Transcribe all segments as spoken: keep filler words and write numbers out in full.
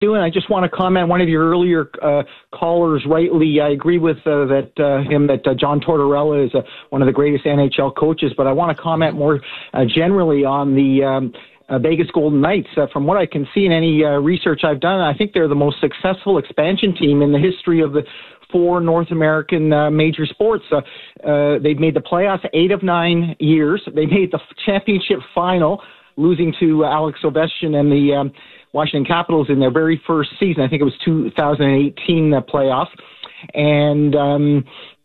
Stu, and I just want to comment. One of your earlier uh, callers, rightly, I agree with uh, that uh, him that uh, John Tortorella is uh, one of the greatest N H L coaches. But I want to comment more uh, generally on the um, uh, Vegas Golden Knights. Uh, from what I can see in any uh, research I've done, I think they're the most successful expansion team in the history of the four North American uh, major sports. Uh, uh, they've made the playoffs eight of nine years. They made the championship final, losing to Alex Ovechkin and the um, Washington Capitals in their very first season. I think it was two thousand eighteen uh, playoffs. And, um,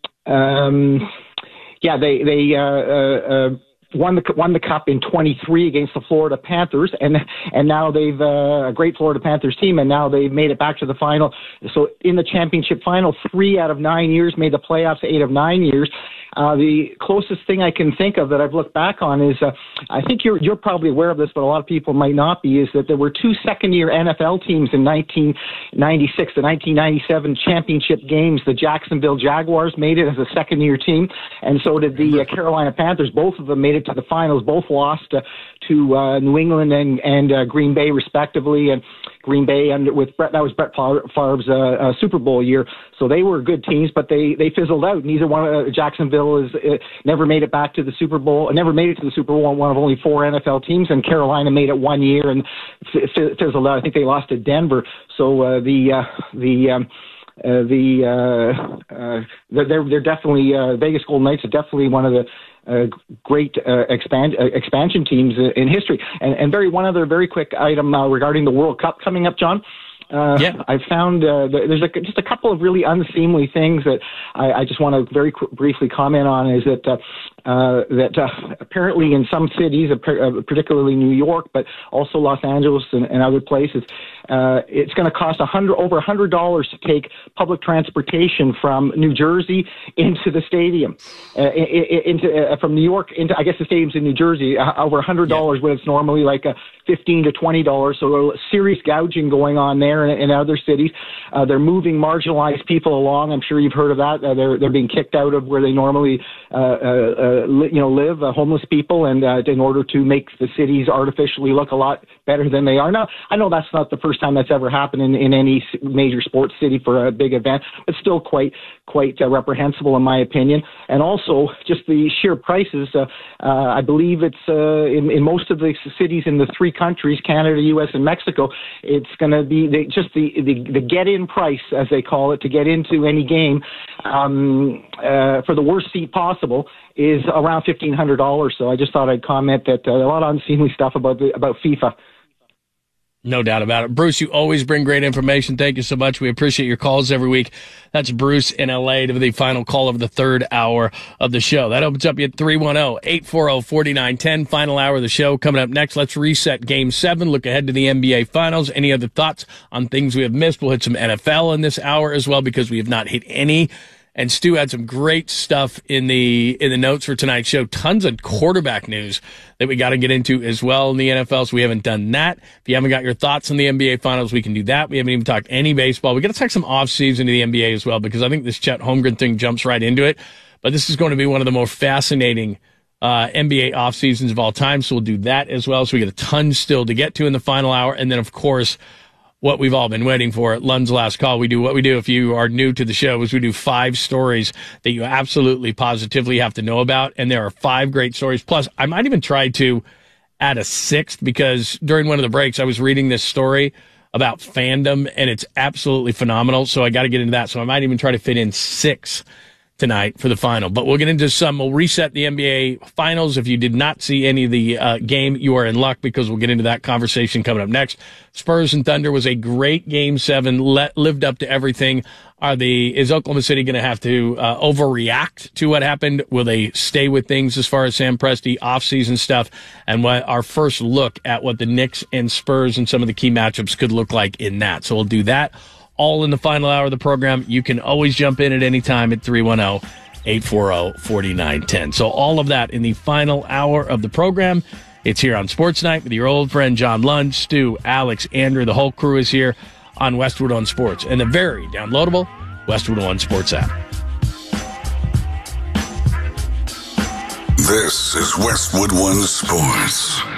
um, yeah, they, they, uh, uh, uh won the, won the cup in twenty-three against the Florida Panthers. And, and now they've, uh, a great Florida Panthers team, and now they've made it back to the final. So in the championship final, three out of nine years, made the playoffs eight of nine years. Uh, the closest thing I can think of that I've looked back on is, uh, I think you're you're probably aware of this, but a lot of people might not be, is that there were two second-year N F L teams in nineteen ninety-six, the nineteen ninety-seven championship games. The Jacksonville Jaguars made it as a second-year team, and so did the uh, Carolina Panthers. Both of them made it to the finals. Both lost uh, to uh, New England and, and uh, Green Bay, respectively, and Green Bay under with Brett, that was Brett Favre's uh, uh, Super Bowl year. So they were good teams, but they, they fizzled out. Neither one, uh, Jacksonville is uh, never made it back to the Super Bowl, never made it to the Super Bowl, one of only four N F L teams, and Carolina made it one year and f- f- fizzled out. I think they lost to Denver. So uh, the uh, the um, uh, the uh, uh, they're they're definitely uh, Vegas Golden Knights are definitely one of the Uh, great uh, expand, uh, expansion teams uh, in history. And, and very one other very quick item uh, regarding the World Cup coming up, John. Uh, yeah. I found uh, there's a, just a couple of really unseemly things that I, I just want to very qu- briefly comment on. Is that uh, uh, that uh, apparently in some cities, uh, particularly New York, but also Los Angeles and, and other places, uh, it's going to cost a hundred over a hundred dollars to take public transportation from New Jersey into the stadium, uh, into uh, from New York into I guess the stadium's in New Jersey. Uh, over a hundred dollars, yeah. When it's normally like a fifteen to twenty dollars. So serious gouging going on there. In, in other cities, uh, they're moving marginalized people along. I'm sure you've heard of that. Uh, they're they're being kicked out of where they normally, uh, uh, li- you know, live. Uh, homeless people, and uh, in order to make the cities artificially look a lot better than they are. Now, I know that's not the first time that's ever happened in, in any major sports city for a big event, but still quite quite uh, reprehensible in my opinion. And also just the sheer prices. Uh, uh, I believe it's uh, in in most of the cities in the three countries, Canada, U S, and Mexico. It's going to be the just the, the, the get-in price, as they call it, to get into any game um, uh, for the worst seat possible is around fifteen hundred dollars. So I just thought I'd comment that uh, a lot of unseemly stuff about the, about FIFA. No doubt about it. Bruce, you always bring great information. Thank you so much. We appreciate your calls every week. That's Bruce in L A to the final call of the third hour of the show. That opens up at three one zero, eight four zero, four nine one zero. Final hour of the show. Coming up next, let's reset Game seven, look ahead to the N B A Finals. Any other thoughts on things we have missed? We'll hit some N F L in this hour as well because we have not hit any. And Stu had some great stuff in the in the notes for tonight's show. Tons of quarterback news that we got to get into as well in the N F L, so we haven't done that. If you haven't got your thoughts on the N B A Finals, we can do that. We haven't even talked any baseball. We got to talk some off-season to the N B A as well because I think this Chet Holmgren thing jumps right into it. But this is going to be one of the more fascinating uh N B A off-seasons of all time, so we'll do that as well. So we got a ton still to get to in the final hour. And then, of course, what we've all been waiting for at Lund's Last Call. We do what we do if you are new to the show is we do five stories that you absolutely positively have to know about. And there are five great stories. Plus, I might even try to add a sixth because during one of the breaks, I was reading this story about fandom and it's absolutely phenomenal. So I got to get into that. So I might even try to fit in six tonight for the final. But we'll get into some. We'll reset the N B A Finals. If you did not see any of the uh, game, you are in luck because we'll get into that conversation coming up next. Spurs and Thunder was a great Game seven, let, lived up to everything. Are the Is Oklahoma City going to have to uh, overreact to what happened? Will they stay with things as far as Sam Presti off-season stuff? And what our first look at what the Knicks and Spurs and some of the key matchups could look like in that. So we'll do that all in the final hour of the program. You can always jump in at any time at three one zero, eight four zero, four nine one zero. So all of that in the final hour of the program. It's here on Sports Night with your old friend John Lund, Stu, Alex, Andrew. The whole crew is here on Westwood One Sports and the very downloadable Westwood One Sports app. This is Westwood One Sports.